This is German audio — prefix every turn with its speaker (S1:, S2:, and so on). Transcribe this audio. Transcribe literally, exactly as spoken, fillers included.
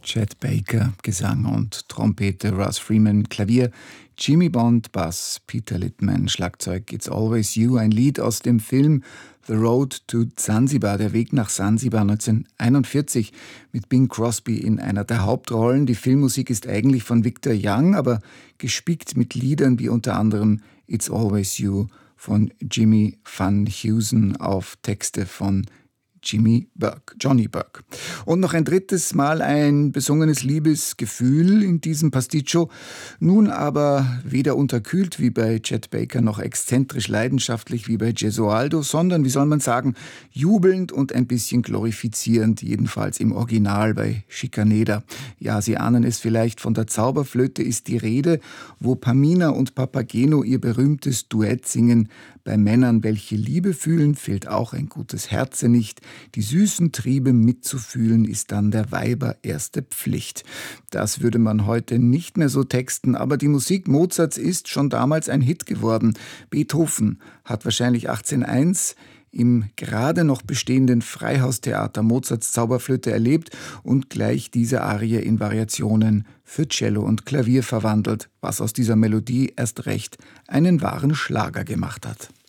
S1: Chet Baker, Gesang und Trompete, Russ Freeman, Klavier, Jimmy Bond, Bass, Peter Littman, Schlagzeug, It's Always You, ein Lied aus dem Film The Road to Zanzibar, der Weg nach Sansibar neunzehnhunderteinundvierzig mit Bing Crosby in einer der Hauptrollen. Die Filmmusik ist eigentlich von Victor Young, aber gespickt mit Liedern wie unter anderem It's Always You von Jimmy Van Heusen auf Texte von Jimmy Burke, Johnny Burke. Und noch ein drittes Mal ein besungenes Liebesgefühl in diesem Pasticcio, nun aber weder unterkühlt wie bei Chet Baker noch exzentrisch leidenschaftlich wie bei Gesualdo, sondern, wie soll man sagen, jubelnd und ein bisschen glorifizierend, jedenfalls im Original bei Schikaneder. Ja, Sie ahnen es vielleicht, von der Zauberflöte ist die Rede, wo Pamina und Papageno ihr berühmtes Duett singen. Bei Männern, welche Liebe fühlen, fehlt auch ein gutes Herze nicht. Die süßen Triebe mitzufühlen ist dann der Weiber erste Pflicht. Das würde man heute nicht mehr so texten, aber die Musik Mozarts ist schon damals ein Hit geworden. Beethoven hat wahrscheinlich achtzehnhunderteins im gerade noch bestehenden Freihaustheater Mozarts Zauberflöte erlebt und gleich diese Arie in Variationen für Cello und Klavier verwandelt, was aus dieser Melodie erst recht einen wahren Schlager gemacht hat.